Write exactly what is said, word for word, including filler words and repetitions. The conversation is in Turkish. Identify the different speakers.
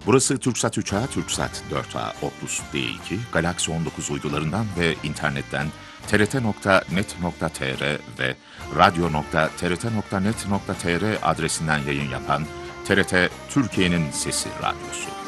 Speaker 1: Burası Türksat üç A, Türksat dört A, Opus D iki, Galaxy on dokuz uydularından ve internetten t r t nokta net nokta t r ve radyo nokta t r t nokta net nokta t r adresinden yayın yapan T R T Türkiye'nin Sesi Radyosu.